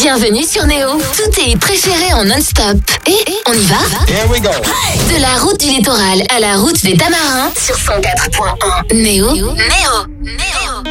Bienvenue sur Néo. Tous tes hits préférés en non-stop. Et on y va? Here we go. De la route du littoral à la route des Tamarins sur 104.1. Néo.